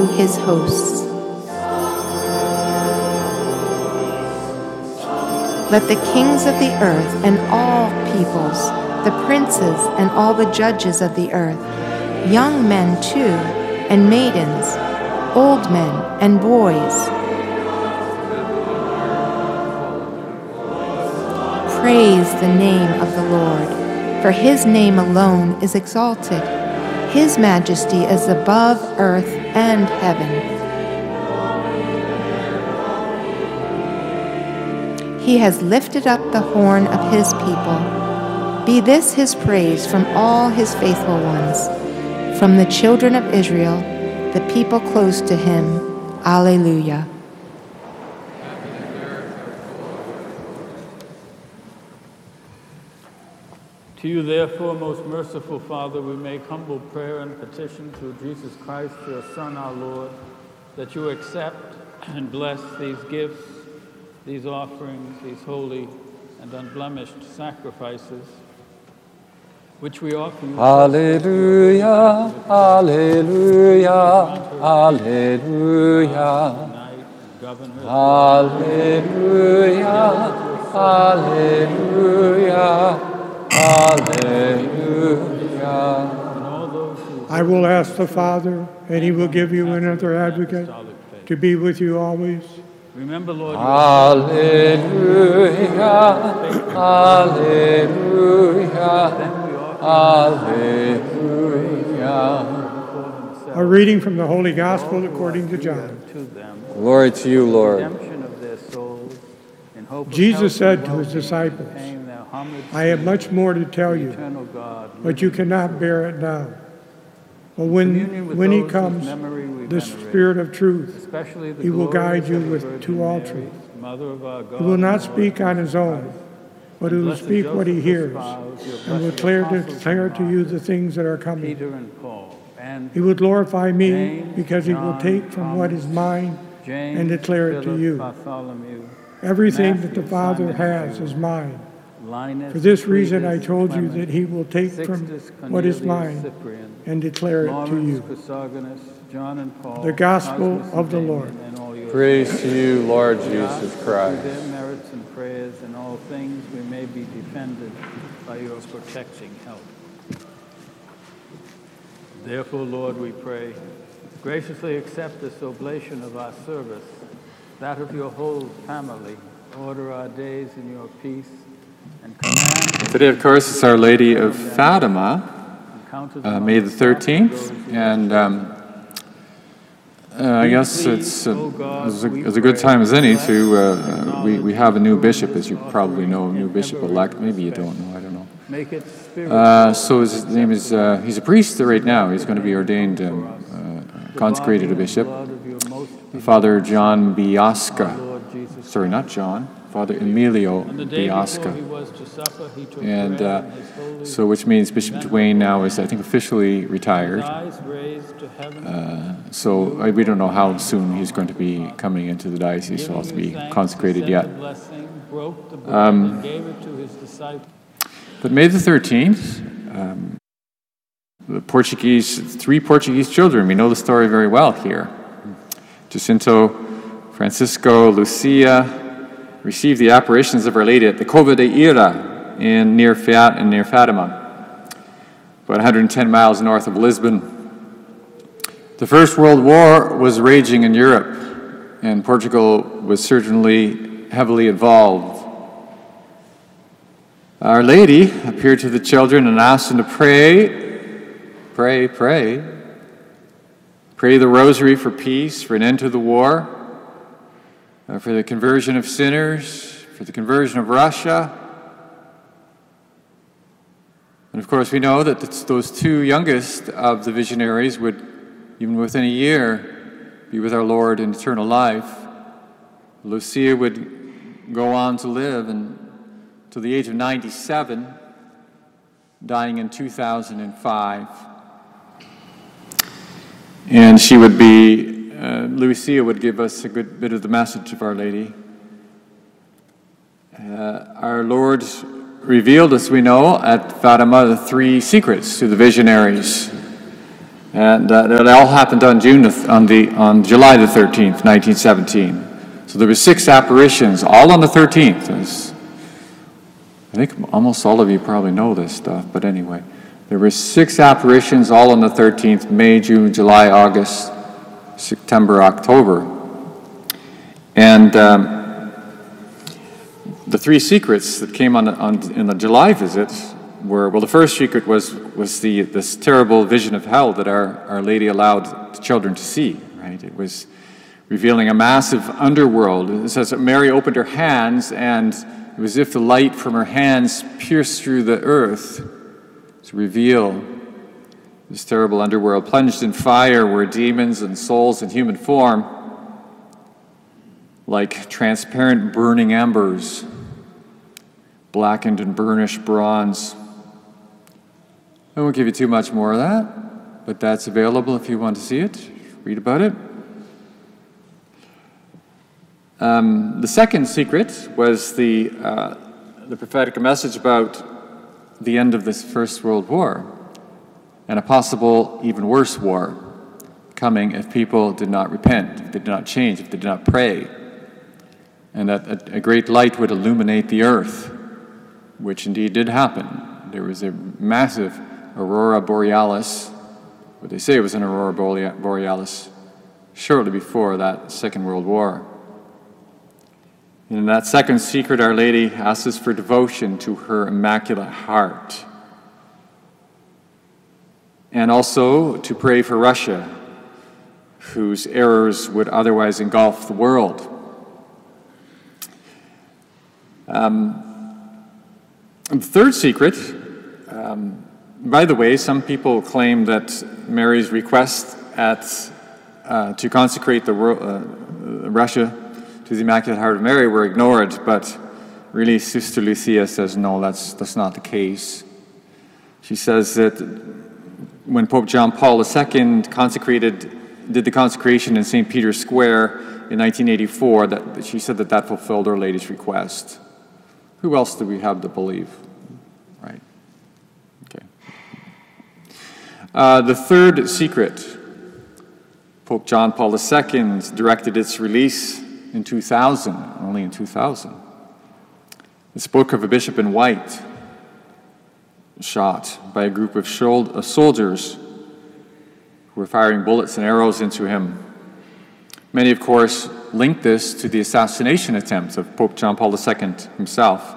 his hosts. Let the kings of the earth and all peoples, the princes and all the judges of the earth, young men too, and maidens, old men and boys, praise the name of the Lord, for his name alone is exalted. His majesty is above earth and heaven. He has lifted up the horn of his people. Be this his praise from all his faithful ones, from the children of Israel, the people close to him. Alleluia. To you, therefore, most merciful Father, we make humble prayer and petition through Jesus Christ, your Son, our Lord, that you accept and bless these gifts, these offerings, these holy and unblemished sacrifices, which we offer you. Alleluia, alleluia, alleluia. Alleluia, alleluia, alleluia. I will ask the Father, and he will give you another advocate to be with you always. Remember, Lord, Alleluia, alleluia, alleluia. A reading from the Holy Gospel according to John. Glory to you, Lord. Jesus said to his disciples, I have much more to tell you, but you cannot bear it now. But when he comes, the Spirit of truth, he will guide you to all truth. He will not speak on his own, but he will speak what he hears, and will declare to you the things that are coming. He will glorify me, because he will take from what is mine and declare it to you. Everything that the Father has is mine. For this reason I told you that he will take from what is mine and declare it to you. The Gospel of the Lord. Praise to you, Lord Jesus Christ. Their merits and prayers in all things we may be defended by your protecting help. Therefore, Lord, we pray, graciously accept this oblation of our service, that of your whole family. Order our days in your peace and command. Today, of course, is Our Lady of Fatima, May the 13th, and I guess it's as a good time as any to, we have a new bishop, as you probably know, a new bishop-elect. Maybe you don't know, I don't know. So his name is, he's a priest right now. He's going to be ordained, consecrated a bishop. Father John Biasca. Sorry, not John. Father Emilio Biasca. And so which means Bishop Duane now is, I think, officially retired. So we don't know how soon he's going to be coming into the diocese, so he'll have to be consecrated yet. But May the 13th, three Portuguese children, we know the story very well here. Jacinto, Francisco, Lucia received the apparitions of Our Lady at the Cova de Ira near Fatima, about 110 miles north of Lisbon. The First World War was raging in Europe, and Portugal was certainly heavily involved. Our Lady appeared to the children and asked them to pray the rosary for peace, for an end to the war, for the conversion of sinners, for the conversion of Russia. And of course, we know that those two youngest of the visionaries would, even within a year, be with our Lord in eternal life. Lucia would go on to live until the age of 97, dying in 2005. And she would be, Lucia would give us a good bit of the message of Our Lady. Our Lord revealed, as we know, at Fatima, the three secrets to the visionaries. And that all happened on July the 13th, 1917. So there were 6 apparitions, all on the 13th. I think almost all of you probably know this stuff, but anyway. There were 6 apparitions, all on the 13th, May, June, July, August, September, October. And the 3 secrets that came in the July visit were, well, the first secret was this terrible vision of hell that Our Lady allowed the children to see, right? It was revealing a massive underworld. It says that Mary opened her hands, and it was as if the light from her hands pierced through the earth to reveal this terrible underworld, plunged in fire where demons and souls in human form, like transparent burning embers, blackened and burnished bronze. I won't give you too much more of that, but that's available if you want to see it. Read about it. The second secret was the prophetic message about the end of this First World War and a possible even worse war coming if people did not repent, if they did not change, if they did not pray, and that a great light would illuminate the earth, which indeed did happen. There was a massive aurora borealis, what they say it was an aurora borealis, shortly before that Second World War. In that second secret, Our Lady asks us for devotion to her Immaculate Heart. And also to pray for Russia, whose errors would otherwise engulf the world. The third secret, by the way, some people claim that Mary's request to consecrate Russia to the Immaculate Heart of Mary were ignored, but really Sister Lucia says no, that's not the case. She says that when Pope John Paul II did the consecration in St. Peter's Square in 1984, that she said that fulfilled Our Lady's request. Who else do we have to believe? Right. Okay. The third secret, Pope John Paul II directed its release in 2000, only in 2000. This book of a bishop in white, shot by a group of soldiers who were firing bullets and arrows into him. Many, of course, linked this to the assassination attempt of Pope John Paul II himself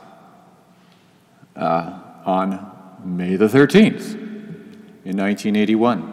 on May the 13th in 1981.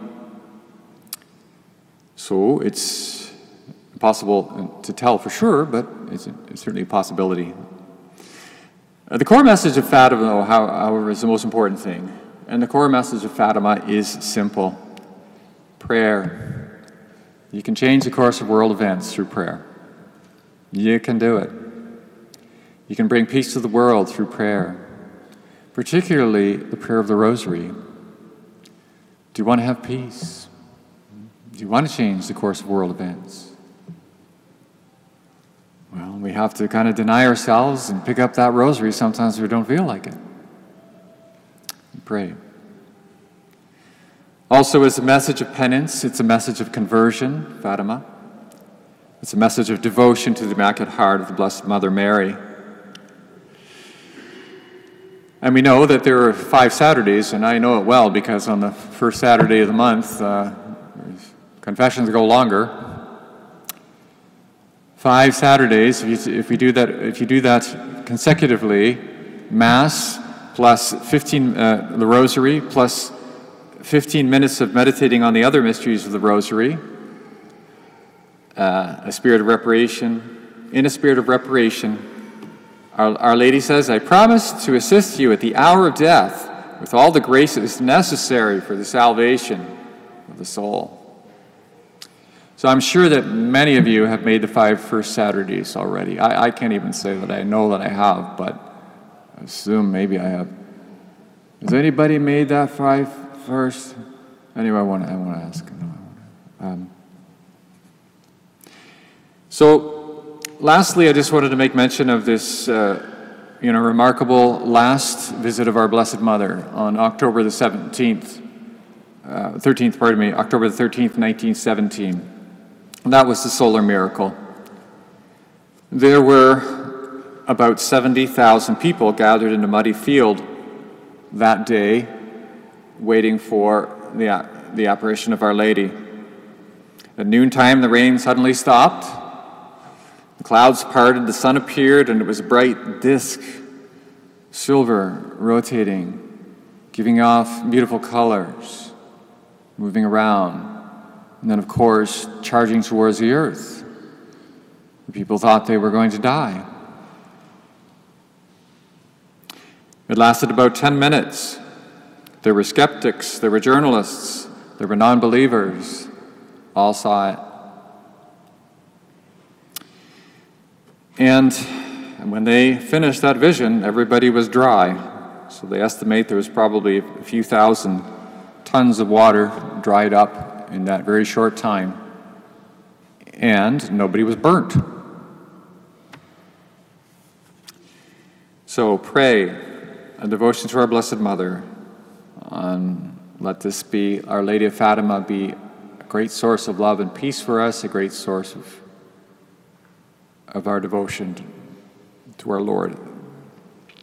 So it's impossible to tell for sure, but it's certainly a possibility. The core message of Fatima, however, is the most important thing. And the core message of Fatima is simple. Prayer. You can change the course of world events through prayer. You can do it. You can bring peace to the world through prayer, particularly the prayer of the Rosary. Do you want to have peace? Do you want to change the course of world events? Well, we have to kind of deny ourselves and pick up that rosary sometimes we don't feel like it. And pray. Also, it's a message of penance. It's a message of conversion, Fatima. It's a message of devotion to the Immaculate Heart of the Blessed Mother Mary. And we know that there are 5 Saturdays, and I know it well because on the first Saturday of the month, confessions go longer. 5 Saturdays, if you do that consecutively, Mass plus 15, the Rosary plus 15 minutes of meditating on the other mysteries of the Rosary, a spirit of reparation. In a spirit of reparation, Our Lady says, I promise to assist you at the hour of death with all the grace that is necessary for the salvation of the soul. So I'm sure that many of you have made the 5 first Saturdays already. I can't even say that I know that I have, but I assume maybe I have. Has anybody made that 5 first? Anyway, I want to ask. So, lastly, I just wanted to make mention of this, remarkable last visit of our Blessed Mother on October the 17th, October the 13th, 1917. And that was the solar miracle. There were about 70,000 people gathered in a muddy field that day, waiting for the apparition of Our Lady. At noontime, the rain suddenly stopped. The clouds parted, the sun appeared, and it was a bright disk, silver, rotating, giving off beautiful colors, moving around, and then, of course, charging towards the earth. The people thought they were going to die. It lasted about 10 minutes. There were skeptics, there were journalists, there were non-believers. All saw it. And when they finished that vision, everybody was dry. So they estimate there was probably a few thousand tons of water dried up in that very short time. And nobody was burnt. So pray a devotion to our Blessed Mother. Let this be, Our Lady of Fatima, be a great source of love and peace for us, a great source of our devotion to our Lord.